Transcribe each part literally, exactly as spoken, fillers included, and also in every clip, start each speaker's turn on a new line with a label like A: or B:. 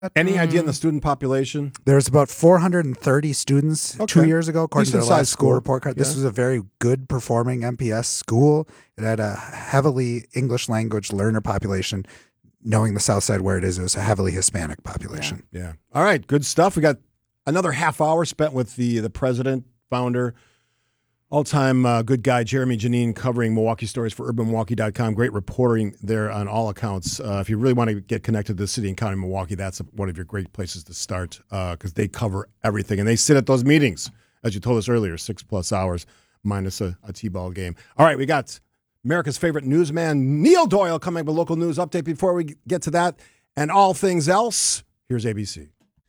A: Any idea on the student population?
B: There's about four hundred thirty students
A: Okay.
B: two years ago, according
A: Decent
B: to the last
A: sized
B: school
A: school.
B: report card. This
A: Yeah.
B: was a very good performing M P S school. It had a heavily English language learner population. Knowing the South Side where it is, it was a heavily Hispanic population.
A: Yeah. yeah. All right. Good stuff. We got another half hour spent with the the president, founder, all-time uh, good guy, Jeremy Janine, covering Milwaukee stories for urban milwaukee dot com. Great reporting there on all accounts. Uh, if you really want to get connected to the city and county of Milwaukee, that's one of your great places to start because uh, they cover everything. And they sit at those meetings, as you told us earlier, six plus hours minus a, a T-ball game. All right, we got America's favorite newsman, Neil Doyle, coming with a local news update. Before we get to that and all things else, here's A B C.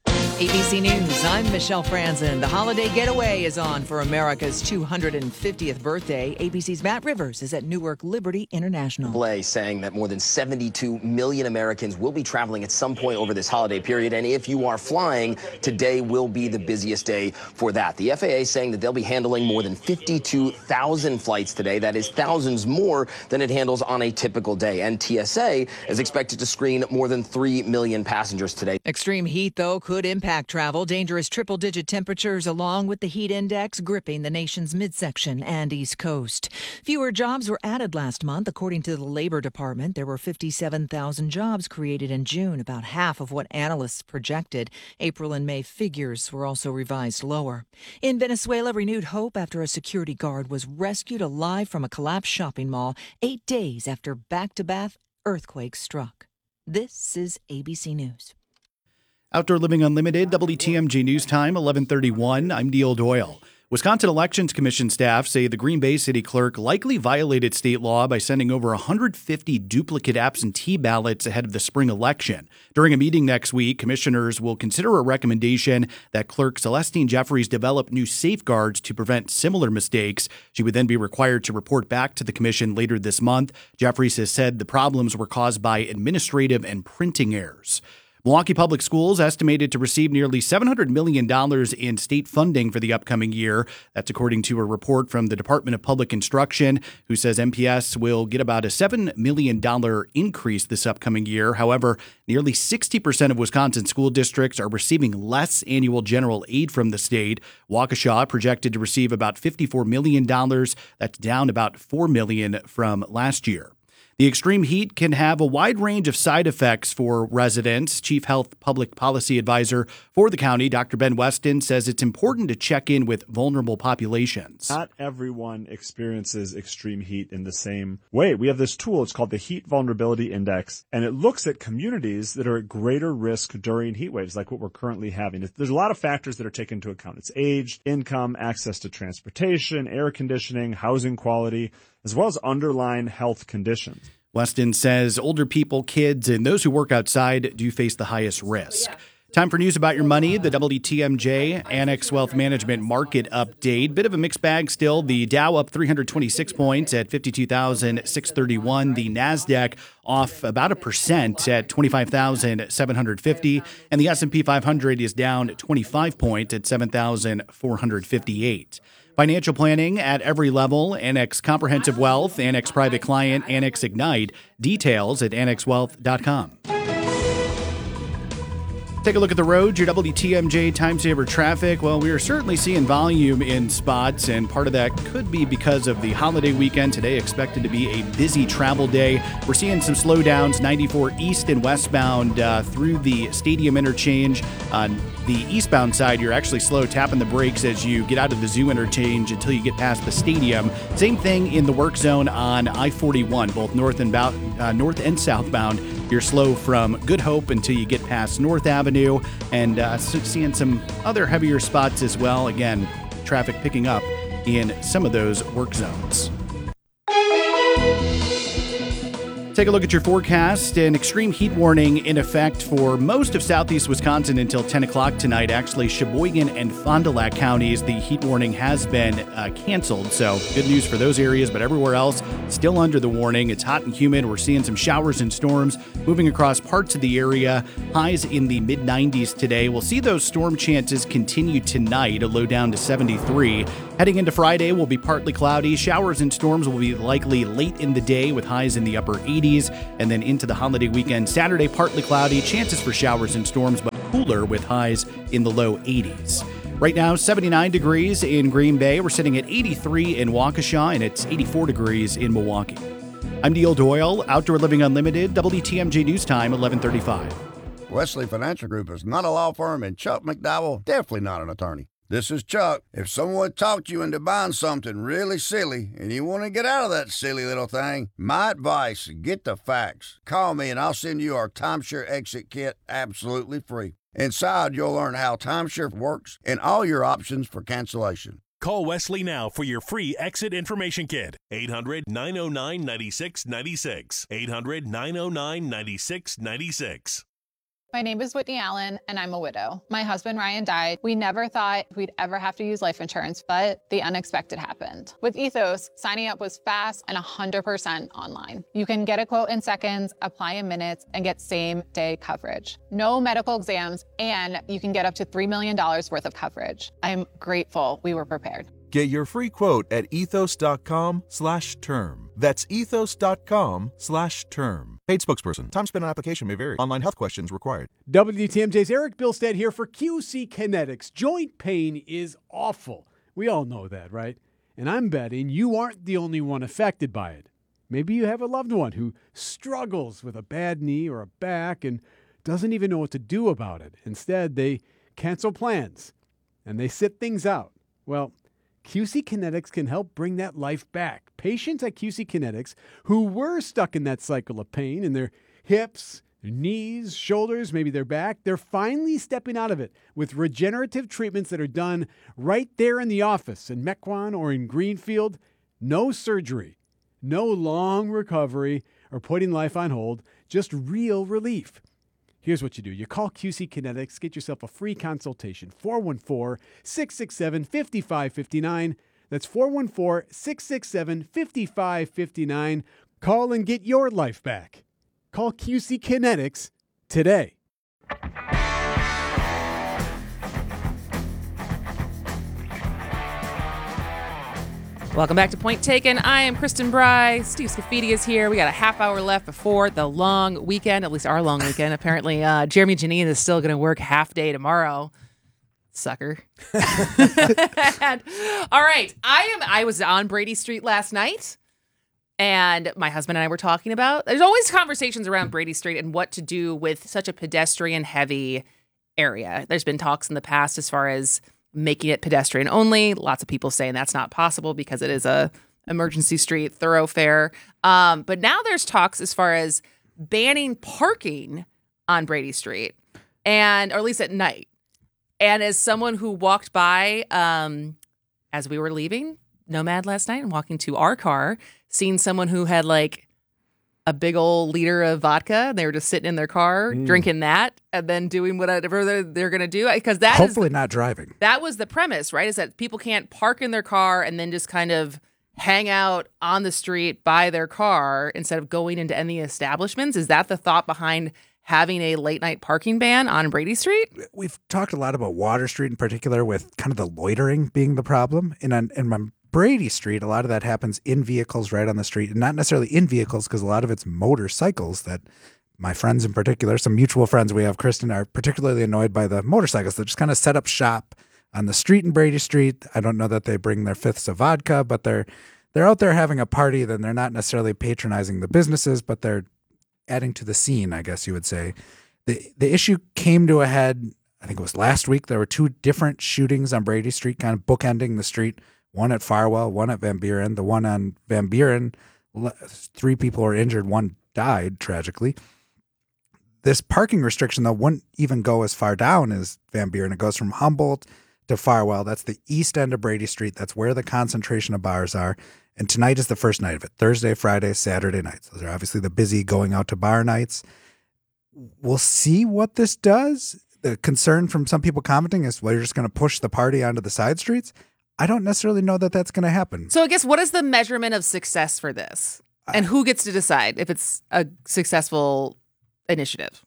C: A B C News, I'm Michelle Franzen. The holiday getaway is on for America's two hundred fiftieth birthday. A B C's Matt Rivers is at Newark Liberty International.
D: Blay saying that more than seventy-two million Americans will be traveling at some point over this holiday period. And if you are flying, today will be the busiest day for that. The F A A saying that they'll be handling more than fifty-two thousand flights today. That is thousands more than it handles on a typical day. And T S A is expected to screen more than three million passengers today.
C: Extreme heat, though, could impact travel. Dangerous triple-digit temperatures along with the heat index gripping the nation's midsection and East Coast. Fewer jobs were added last month. According to the Labor Department, there were fifty-seven thousand jobs created in June, about half of what analysts projected. April and May figures were also revised lower. In Venezuela, renewed hope after a security guard was rescued alive from a collapsed shopping mall eight days after back-to-back earthquakes struck. This is A B C News.
E: Outdoor Living Unlimited, W T M J News Time, eleven thirty-one. I'm Neil Doyle. Wisconsin Elections Commission staff say the Green Bay city clerk likely violated state law by sending over one hundred fifty duplicate absentee ballots ahead of the spring election. During a meeting next week, commissioners will consider a recommendation that clerk Celestine Jeffries develop new safeguards to prevent similar mistakes. She would then be required to report back to the commission later this month. Jeffries has said the problems were caused by administrative and printing errors. Milwaukee Public Schools estimated to receive nearly seven hundred million dollars in state funding for the upcoming year. That's according to a report from the Department of Public Instruction, who says M P S will get about a seven million dollars increase this upcoming year. However, nearly sixty percent of Wisconsin school districts are receiving less annual general aid from the state. Waukesha projected to receive about fifty-four million dollars. That's down about four million dollars from last year. The extreme heat can have a wide range of side effects for residents. Chief Health Public Policy Advisor for the county, Doctor Ben Weston, says it's important to check in with vulnerable populations.
F: Not everyone experiences extreme heat in the same way. We have this tool, it's called the Heat Vulnerability Index, and it looks at communities that are at greater risk during heat waves, like what we're currently having. There's a lot of factors that are taken into account. It's age, income, access to transportation, air conditioning, housing quality, as well as underlying health conditions.
E: Weston says older people, kids, and those who work outside do face the highest risk. Time for news about your money. The W T M J Annex Wealth Management Market Update. Bit of a mixed bag still. The Dow up three hundred twenty-six points at fifty-two thousand six hundred thirty-one. The NASDAQ off about a percent at twenty-five thousand seven hundred fifty. And the S and P five hundred is down twenty-five points at seven thousand four hundred fifty-eight. Financial planning at every level. Annex Comprehensive Wealth, Annex Private Client, Annex Ignite. Details at annex wealth dot com. Take a look at the road, your W T M J Time Saver traffic. Well, we are certainly seeing volume in spots, and part of that could be because of the holiday weekend. Today expected to be a busy travel day. We're seeing some slowdowns, ninety-four east and westbound uh, through the Stadium interchange. On the eastbound side, you're actually slow tapping the brakes as you get out of the Zoo interchange until you get past the stadium. Same thing in the work zone on I forty-one, both north and bound, uh, north and southbound. You're slow from Good Hope until you get past North Avenue, and uh, seeing some other heavier spots as well. Again, traffic picking up in some of those work zones. Take a look at your forecast. An extreme heat warning in effect for most of southeast Wisconsin until ten o'clock tonight. Actually, Sheboygan and Fond du Lac counties, the heat warning has been uh, canceled. So good news for those areas, but everywhere else, still under the warning. It's hot and humid. We're seeing some showers and storms moving across parts of the area. Highs in the mid nineties today. We'll see those storm chances continue tonight, a low down to seventy-three. Heading into Friday, will be partly cloudy. Showers and storms will be likely late in the day with highs in the upper eighties. And then into the holiday weekend, Saturday, partly cloudy. Chances for showers and storms, but cooler with highs in the low eighties. Right now, seventy-nine degrees in Green Bay. We're sitting at eighty-three in Waukesha, and it's eighty-four degrees in Milwaukee. I'm Neil Doyle, Outdoor Living Unlimited, W T M J News Time, eleven thirty-five.
G: Wesley Financial Group is not a law firm, and Chuck McDowell, definitely not an attorney. This is Chuck. If someone talked you into buying something really silly and you want to get out of that silly little thing, my advice, get the facts. Call me and I'll send you our timeshare exit kit absolutely free. Inside, you'll learn how timeshare works and all your options for cancellation.
H: Call Wesley now for your free exit information kit. eight hundred, nine oh nine, nine six nine six. eight hundred, nine oh nine, nine six nine six.
I: My name is Whitney Allen, and I'm a widow. My husband, Ryan, died. We never thought we'd ever have to use life insurance, but the unexpected happened. With Ethos, signing up was fast and one hundred percent online. You can get a quote in seconds, apply in minutes, and get same-day coverage. No medical exams, and you can get up to three million dollars worth of coverage. I'm grateful we were prepared.
J: Get your free quote at ethos.com slash term. That's ethos.com slash term. Paid spokesperson. Time spent on application may vary. Online health questions required.
K: W T M J's Eric Bilstead here for Q C Kinetics. Joint pain is awful. We all know that, right? And I'm betting you aren't the only one affected by it. Maybe you have a loved one who struggles with a bad knee or a back and doesn't even know what to do about it. Instead, they cancel plans and they sit things out. Well, Q C Kinetics can help bring that life back. Patients at Q C Kinetics who were stuck in that cycle of pain in their hips, their knees, shoulders, maybe their back, they're finally stepping out of it with regenerative treatments that are done right there in the office in Mequon or in Greenfield. No surgery, no long recovery or putting life on hold, just real relief. Here's what you do. You call Q C Kinetics, get yourself a free consultation, four one four, six six seven, five five five nine. That's four one four, six six seven, five five five nine. Call and get your life back. Call Q C Kinetics today.
L: Welcome back to Point Taken. I am Kristen Bry. Steve Scafidi is here. We got a half hour left before the long weekend, at least our long weekend. Apparently, uh, Jeremy Janine is still going to work half day tomorrow. Sucker. And, all right. I am. I was on Brady Street last night, and my husband and I were talking about, there's always conversations around Brady Street and what to do with such a pedestrian-heavy area. There's been talks in the past as far as making it pedestrian only. Lots of people saying that's not possible because it is a emergency street thoroughfare. Um, but now there's talks as far as banning parking on Brady Street, and or at least at night. And as someone who walked by um, as we were leaving Nomad last night and walking to our car, seeing someone who had like a big old liter of vodka, and they were just sitting in their car mm. drinking that and then doing whatever they're, they're going to do. Because that
B: hopefully
L: is,
B: not driving.
L: That was the premise, right? Is that people can't park in their car and then just kind of hang out on the street by their car instead of going into any establishments. Is that the thought behind having a late night parking ban on Brady Street?
B: We've talked a lot about Water Street in particular, with kind of the loitering being the problem. And on, and on Brady Street, a lot of that happens in vehicles right on the street, and not necessarily in vehicles because a lot of it's motorcycles that my friends in particular, some mutual friends we have, Kristen, are particularly annoyed by the motorcycles that just kind of set up shop on the street in Brady Street. I don't know that they bring their fifths of vodka, but they're they're out there having a party. Then they're not necessarily patronizing the businesses, but they're adding to the scene, I guess you would say. The the issue came to a head, I think it was last week. There were two different shootings on Brady Street, kind of bookending the street. One at Farwell, one at Van Buren. The one on Van Buren, three people were injured, one died tragically. This parking restriction, though, wouldn't even go as far down as Van Buren. It goes from Humboldt to Farwell. That's the east end of Brady Street. That's where the concentration of bars are. And tonight is the first night of it. Thursday, Friday, Saturday nights. Those are obviously the busy going out to bar nights. We'll see what this does. The concern from some people commenting is, well, you're just going to push the party onto the side streets. I don't necessarily know that that's going to happen.
L: So I guess what is the measurement of success for this? And who gets to decide if it's a successful initiative?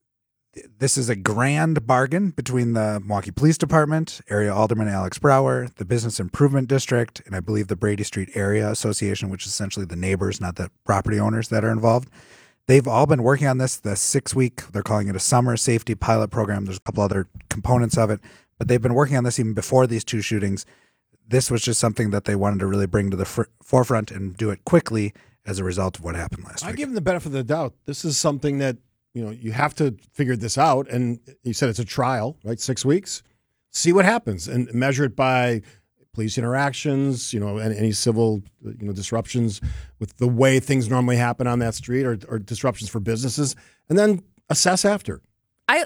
B: This is a grand bargain between the Milwaukee Police Department, Area Alderman Alex Brower, the Business Improvement District, and I believe the Brady Street Area Association, which is essentially the neighbors, not the property owners that are involved. They've all been working on this, the six-week, they're calling it a summer safety pilot program. There's a couple other components of it, but they've been working on this even before these two shootings. This was just something that they wanted to really bring to the fr- forefront and do it quickly as a result of what happened last
A: I
B: week.
A: give them the benefit of the doubt. This is something that, you know, you have to figure this out. And you said it's a trial, right? Six weeks. See what happens and measure it by police interactions, you know, and any civil, you know, disruptions with the way things normally happen on that street or, or disruptions for businesses, and then assess after.
L: I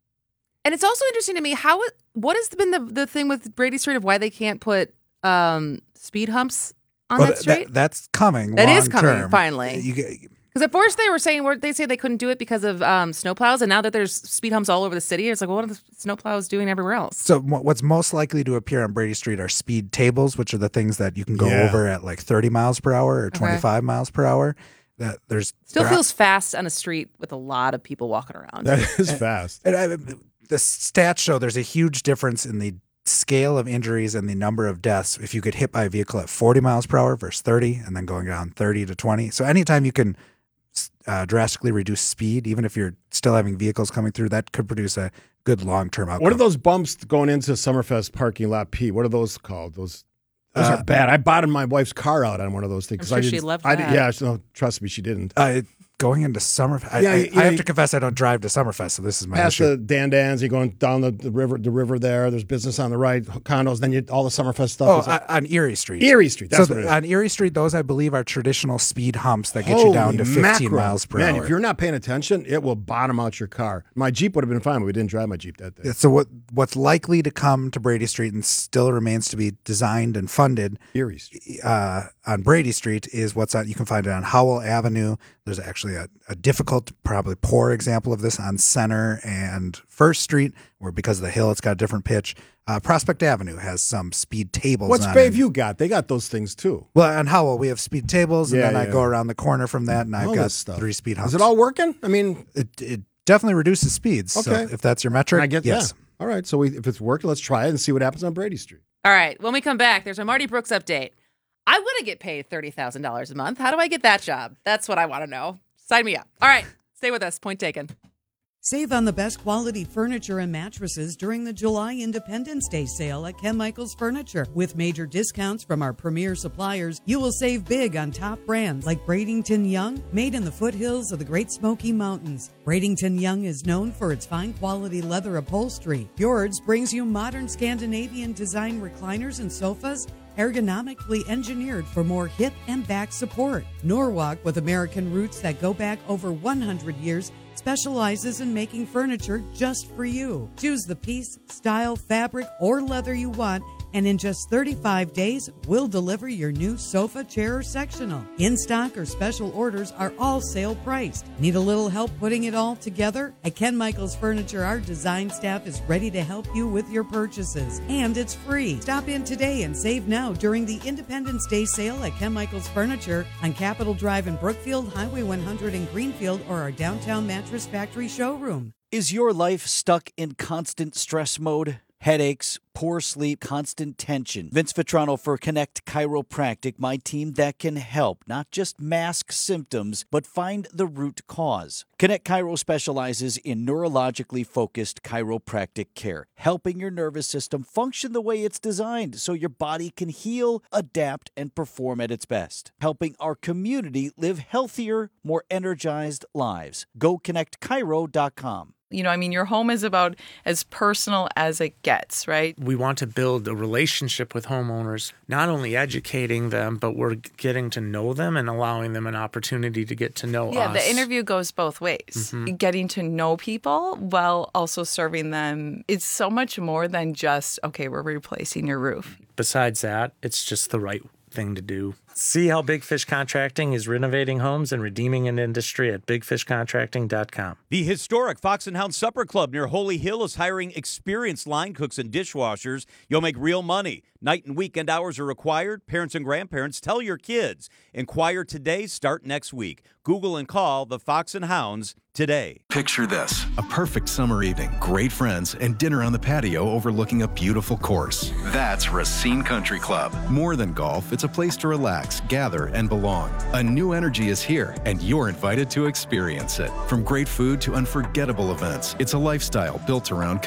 L: and it's also interesting to me how what has been the the thing with Brady Street of why they can't put um, speed humps on
B: well,
L: that street?
B: That, that's coming.
L: That
B: long
L: is coming
B: term.
L: finally.
B: You get,
L: Because at first they were saying they say they couldn't do it because of um, snowplows, and now that there's speed humps all over the city, it's like, well, what are the snowplows doing everywhere else?
B: So what's most likely to appear on Brady Street are speed tables, which are the things that you can go
A: Yeah.
B: over at like thirty miles per hour or
L: Okay.
B: twenty-five miles per hour. That there's
L: Still
B: there
L: feels fast on a street with a lot of people walking around.
A: That is fast.
B: And I, the stats show there's a huge difference in the scale of injuries and the number of deaths if you get hit by a vehicle at forty miles per hour versus thirty, and then going down thirty to twenty. So anytime you can uh, drastically reduce speed, even if you're still having vehicles coming through, that could produce a good long-term outcome.
A: What are those bumps going into Summerfest parking lot P? What are those called? Those those
B: Uh,
A: are bad. I bottomed my wife's car out on one of those things.
L: I'm
A: 'cause
L: sure
A: I
L: she
A: didn't-
L: loved
A: I did-
L: that.
A: Yeah, no, trust me, she didn't.
B: Uh, going into Summerfest, I,
A: Yeah,
B: I,
A: yeah,
B: I have
A: yeah.
B: to confess I don't drive to Summerfest, so this is my
A: Past
B: issue.
A: the Dan Dan's, you're going down the, the river, the river there. There's business on the right, condos. Then you all the Summerfest stuff.
B: Oh,
A: is like,
B: on Erie Street.
A: Erie Street. That's
B: so
A: what it is.
B: on Erie Street, those I believe are traditional speed humps that get you down to
A: Holy
B: fifteen
A: mackerel.
B: miles per
A: Man,
B: hour.
A: if you're not paying attention, it will bottom out your car. My Jeep would have been fine, but we didn't drive my Jeep that day.
B: Yeah, so what what's likely to come to Brady Street and still remains to be designed and funded
A: Erie Street.
B: uh, on Brady Street is what's on. You can find it on Howell Avenue. There's actually a, a difficult, probably poor example of this on Center and First Street, where because of the hill, it's got a different pitch. Uh, Prospect Avenue has some speed tables.
A: What's
B: on it.
A: Bayview got? They got those things too.
B: Well, on Howell, we have speed tables, and
A: Yeah,
B: then I
A: yeah.
B: go around the corner from that, and I've
A: All
B: got
A: this stuff.
B: three speed humps.
A: Is it all working? I mean,
B: It, it definitely reduces speeds. So
A: Okay.
B: if that's your metric,
A: I get
B: yes.
A: that. All right. So we, if it's working, let's try it and see what happens on Brady Street.
L: All right, when we come back, there's a Marty Brooks update. I want to get paid thirty thousand dollars a month. How do I get that job? That's what I want to know. Sign me up. All right, stay with us. Point taken.
M: Save on the best quality furniture and mattresses during the July Independence Day sale at Ken Michaels Furniture. With major discounts from our premier suppliers, you will save big on top brands like Bradington Young, made in the foothills of the Great Smoky Mountains. Bradington Young is known for its fine quality leather upholstery. Fjords brings you modern Scandinavian design recliners and sofas, ergonomically engineered for more hip and back support. Norwalk, with American roots that go back over one hundred years, specializes in making furniture just for you. Choose the piece, style, fabric, or leather you want, and in just thirty-five days, we'll deliver your new sofa, chair, or sectional. In-stock or special orders are all sale priced. Need a little help putting it all together? At Ken Michaels Furniture, our design staff is ready to help you with your purchases, and it's free. Stop in today and save now during the Independence Day sale at Ken Michaels Furniture on Capitol Drive in Brookfield, Highway one hundred in Greenfield, or our downtown Mattress Factory showroom.
N: Is your life stuck in constant stress mode? Headaches, poor sleep, constant tension. Vince Vitrano for Connect Chiropractic, my team that can help, not just mask symptoms, but find the root cause. Connect Chiro specializes in neurologically focused chiropractic care, helping your nervous system function the way it's designed so your body can heal, adapt, and perform at its best. Helping our community live healthier, more energized lives. Go connect chiro dot com.
O: You know, I mean, your home is about as personal as it gets, right?
P: We want to build a relationship with homeowners, not only educating them, but we're getting to know them and allowing them an opportunity to get to know
O: Yeah,
P: us.
O: the interview goes both ways.
P: Mhm.
O: Getting to know people while also serving them. It's so much more than just, okay, we're replacing your roof.
P: Besides that, it's just the right thing to do. See how Big Fish Contracting is renovating homes and redeeming an industry at big fish contracting dot com.
Q: The historic Fox and Hound Supper Club near Holy Hill is hiring experienced line cooks and dishwashers. You'll make real money. Night and weekend hours are required. Parents and grandparents, tell your kids. Inquire today, start next week. Google and call the Fox and Hounds today.
R: Picture this, a perfect summer evening, great friends, and dinner on the patio overlooking a beautiful course. That's Racine Country Club. More than golf, it's a place to relax, gather, and belong. A new energy is here, and you're invited to experience it. From great food to unforgettable events, it's a lifestyle built around